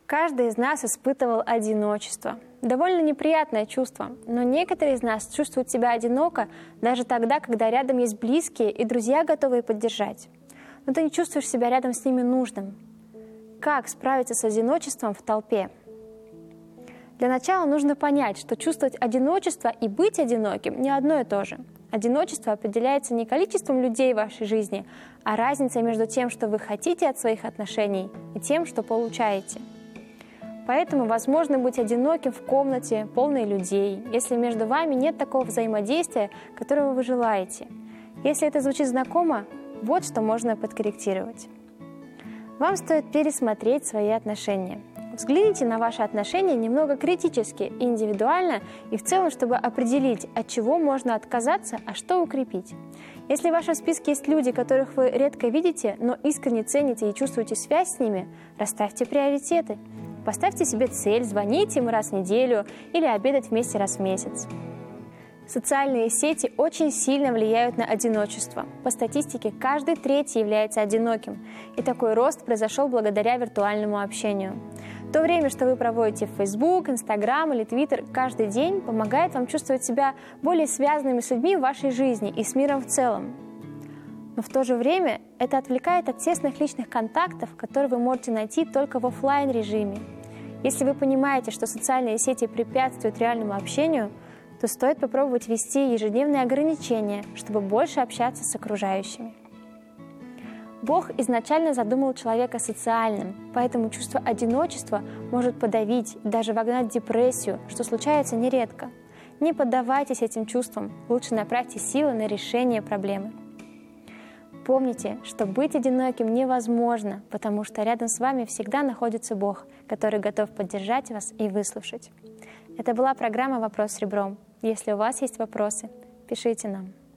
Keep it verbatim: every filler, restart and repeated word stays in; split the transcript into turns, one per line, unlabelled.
Каждый из нас испытывал одиночество. Довольно неприятное чувство, но некоторые из нас чувствуют себя одиноко даже тогда, когда рядом есть близкие и друзья, готовые поддержать. Но ты не чувствуешь себя рядом с ними нужным. Как справиться с одиночеством в толпе? Для начала нужно понять, что чувствовать одиночество и быть одиноким не одно и то же. Одиночество определяется не количеством людей в вашей жизни, а разницей между тем, что вы хотите от своих отношений, и тем, что получаете. Поэтому возможно быть одиноким в комнате, полной людей, если между вами нет такого взаимодействия, которого вы желаете. Если это звучит знакомо, вот что можно подкорректировать. Вам стоит пересмотреть свои отношения. Взгляните на ваши отношения немного критически и индивидуально, и в целом, чтобы определить, от чего можно отказаться, а что укрепить. Если в вашем списке есть люди, которых вы редко видите, но искренне цените и чувствуете связь с ними, расставьте приоритеты. Поставьте себе цель, звоните им раз в неделю или обедать вместе раз в месяц. Социальные сети очень сильно влияют на одиночество. По статистике, каждый третий является одиноким, и такой рост произошел благодаря виртуальному общению. То время, что вы проводите в Facebook, Instagram или Twitter каждый день, помогает вам чувствовать себя более связанными с людьми в вашей жизни и с миром в целом. Но в то же время это отвлекает от тесных личных контактов, которые вы можете найти только в офлайн режиме. Если вы понимаете, что социальные сети препятствуют реальному общению, то стоит попробовать ввести ежедневные ограничения, чтобы больше общаться с окружающими. Бог изначально задумал человека социальным, поэтому чувство одиночества может подавить и даже вогнать в депрессию, что случается нередко. Не поддавайтесь этим чувствам, лучше направьте силы на решение проблемы. Помните, что быть одиноким невозможно, потому что рядом с вами всегда находится Бог, который готов поддержать вас и выслушать. Это была программа «Вопрос ребром». Если у вас есть вопросы, пишите нам.